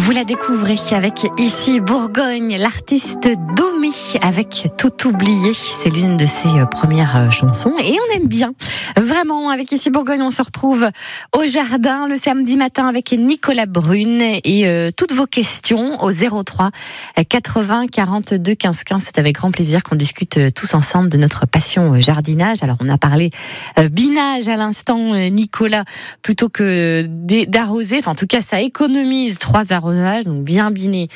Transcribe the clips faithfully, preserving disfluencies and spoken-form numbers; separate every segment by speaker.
Speaker 1: Vous la découvrez avec Ici Bourgogne, l'artiste Domi avec Tout oublié. C'est l'une de ses premières chansons et on aime bien. Vraiment, avec Ici Bourgogne, on se retrouve au jardin le samedi matin avec Nicolas Brune et euh, toutes vos questions au zéro trois quatre-vingts quarante-deux quinze quinze. C'est avec grand plaisir qu'on discute tous ensemble de notre passion jardinage. Alors on a parlé euh, binage à l'instant, Nicolas, plutôt que d'arroser. Enfin, en tout cas, ça économise trois arrosages. Donc bien biné,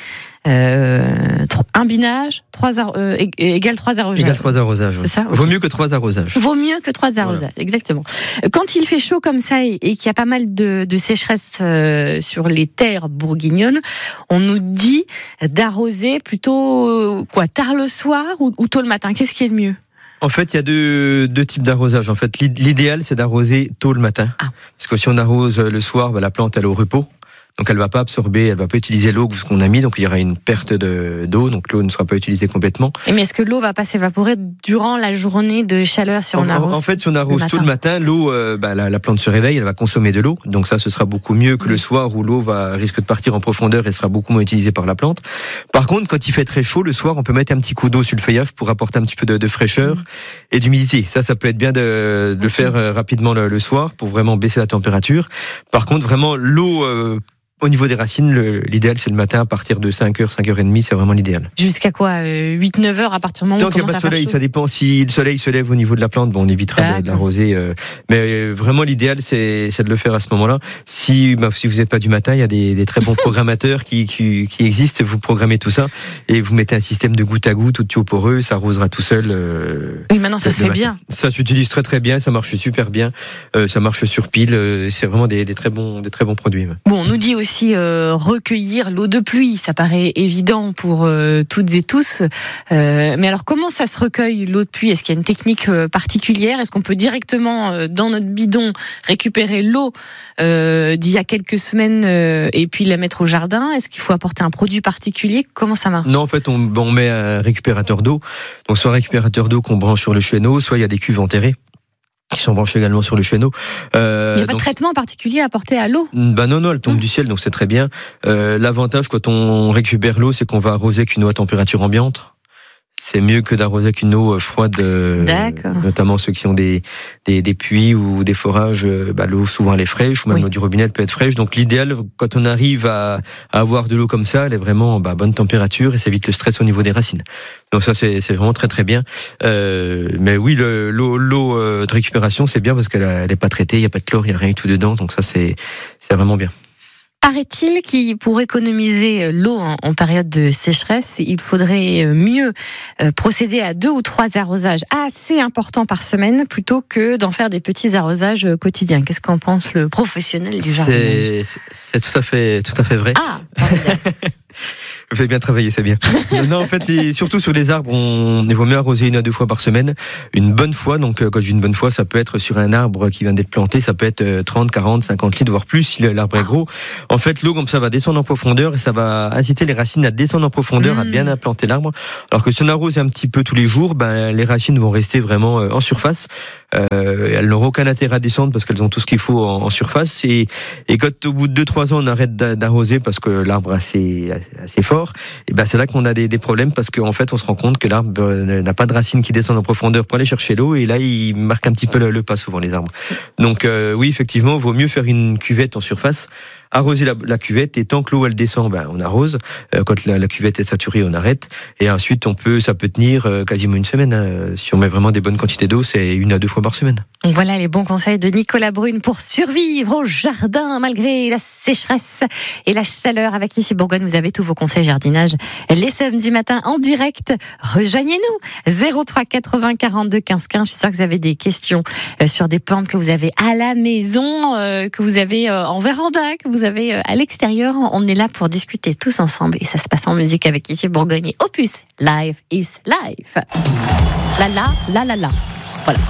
Speaker 1: euh, un binage, trois ar- euh, égale trois arrosages.
Speaker 2: Égale trois arrosages.
Speaker 1: C'est ça.
Speaker 2: Vaut
Speaker 1: okay.
Speaker 2: mieux que trois arrosages.
Speaker 1: Vaut mieux que trois arrosages, voilà. Exactement. Quand il fait chaud comme ça et, et qu'il y a pas mal de, de sécheresse euh, sur les terres bourguignonnes, on nous dit d'arroser plutôt euh, quoi, tard le soir ou, ou tôt le matin. Qu'est-ce qui est le mieux ?
Speaker 2: En fait, il y a deux, deux types d'arrosage. En fait, l'idéal, c'est d'arroser tôt le matin. Ah. Parce que si on arrose le soir, bah, la plante, elle est au repos. Donc elle va pas absorber, elle va pas utiliser l'eau qu'on a mis, donc il y aura une perte de, d'eau, donc l'eau ne sera pas utilisée complètement.
Speaker 1: Et mais est-ce que l'eau va pas s'évaporer durant la journée de chaleur si on
Speaker 2: en,
Speaker 1: arrose ?
Speaker 2: En fait, si on arrose tôt le matin, l'eau, euh, bah, la, la plante se réveille, elle va consommer de l'eau, donc ça ce sera beaucoup mieux que oui. le soir où l'eau va risque de partir en profondeur et sera beaucoup moins utilisée par la plante. Par contre, quand il fait très chaud le soir, on peut mettre un petit coup d'eau sur le feuillage pour apporter un petit peu de, de fraîcheur mmh. et d'humidité. Ça, ça peut être bien de, de okay. faire euh, rapidement le, le soir pour vraiment baisser la température. Par contre, vraiment l'eau euh, au niveau des racines, le, l'idéal c'est le matin à partir de cinq heures, cinq heures trente, c'est vraiment l'idéal.
Speaker 1: Jusqu'à quoi euh, huit neuf heures à partir du moment où
Speaker 2: Tant qu'il n'y a pas de soleil,
Speaker 1: chaud.
Speaker 2: Ça dépend. Si le soleil se lève au niveau de la plante, bon, on évitera de, de l'arroser. Euh, mais euh, vraiment l'idéal c'est, c'est de le faire à ce moment-là. Si, bah, si vous n'êtes pas du matin, il y a des, des très bons programmateurs qui, qui, qui existent. Vous programmez tout ça et vous mettez un système de goutte à goutte ou de tuyau poreux, ça arrosera tout seul. Euh,
Speaker 1: oui, maintenant ça se fait bien.
Speaker 2: Ça s'utilise très très bien, ça marche super bien. Euh, ça marche sur pile. Euh, c'est vraiment des, des très bons, des très bons produits. Ouais.
Speaker 1: Bon, on nous dit aussi aussi euh, recueillir l'eau de pluie, ça paraît évident pour euh, toutes et tous. Euh, mais alors comment ça se recueille l'eau de pluie ? Est-ce qu'il y a une technique euh, particulière ? Est-ce qu'on peut directement euh, dans notre bidon récupérer l'eau euh, d'il y a quelques semaines euh, et puis la mettre au jardin ? Est-ce qu'il faut apporter un produit particulier ? Comment ça marche ?
Speaker 2: Non, en fait, on, on met un récupérateur d'eau. Donc soit un récupérateur d'eau qu'on branche sur le chenot, soit il y a des cuves enterrées qui sont branchés également sur le chenot.
Speaker 1: Euh, il n'y a pas donc, de traitement particulier à apporter à l'eau ?
Speaker 2: Bah non, non, elle tombe mmh. du ciel, donc c'est très bien. Euh, l'avantage quand on récupère l'eau, c'est qu'on va arroser avec une eau à température ambiante. C'est mieux que d'arroser avec une eau froide, euh, notamment ceux qui ont des, des, des puits ou des forages, bah, l'eau souvent elle est fraîche, ou même oui. l'eau du robinet elle peut être fraîche. Donc l'idéal, quand on arrive à, à avoir de l'eau comme ça, elle est vraiment bah, à bonne température et ça évite le stress au niveau des racines. Donc ça c'est, c'est vraiment très très bien. Euh, mais oui, le, l'eau, l'eau de récupération c'est bien parce qu'elle n'est pas traitée, il n'y a pas de chlore, il n'y a rien du tout dedans, donc ça c'est, c'est vraiment bien.
Speaker 1: Paraît-il qu'il pour économiser l'eau en, en période de sécheresse, il faudrait mieux procéder à deux ou trois arrosages assez importants par semaine plutôt que d'en faire des petits arrosages quotidiens. Qu'est-ce qu'en pense le professionnel du jardinage ?
Speaker 2: C'est, c'est, c'est tout à fait, tout à fait vrai.
Speaker 1: Ah, pardon.
Speaker 2: Vous avez bien travaillé, c'est bien. Non, en fait, les, surtout sur les arbres, on, il vaut mieux arroser une à deux fois par semaine. Une bonne fois, donc quand je dis une bonne fois, ça peut être sur un arbre qui vient d'être planté, ça peut être trente, quarante, cinquante litres, voire plus si l'arbre est gros. En fait, l'eau comme ça va descendre en profondeur et ça va inciter les racines à descendre en profondeur, mmh. à bien implanter l'arbre. Alors que si on arrose un petit peu tous les jours, ben, les racines vont rester vraiment en surface. Euh, elles n'auront aucun intérêt à descendre parce qu'elles ont tout ce qu'il faut en, en surface. Et, et quand au bout de deux trois ans on arrête d'arroser parce que l'arbre est assez, assez fort, et ben c'est là qu'on a des, des problèmes parce qu'en fait on se rend compte que l'arbre n'a pas de racines qui descendent en profondeur pour aller chercher l'eau et là il marque un petit peu le, le pas souvent les arbres. Donc euh, oui effectivement il vaut mieux faire une cuvette en surface. Arroser la, la cuvette et tant que l'eau elle descend, ben on arrose. Euh, quand la, la cuvette est saturée, on arrête. Et ensuite, on peut, ça peut tenir euh, quasiment une semaine. Hein. Si on met vraiment des bonnes quantités d'eau, c'est une à deux fois par semaine.
Speaker 1: Donc voilà les bons conseils de Nicolas Brune pour survivre au jardin malgré la sécheresse et la chaleur. Avec Ici Bourgogne, vous avez tous vos conseils jardinage les samedis matins en direct. Rejoignez-nous zéro trois quatre-vingts quarante-deux quinze quinze. Je suis sûre que vous avez des questions euh, sur des plantes que vous avez à la maison, euh, que vous avez euh, en véranda, que vous Vous avez à l'extérieur, on est là pour discuter tous ensemble et ça se passe en musique avec Ici Bourgogne. Opus, Life is Life. La la, la la la. Voilà.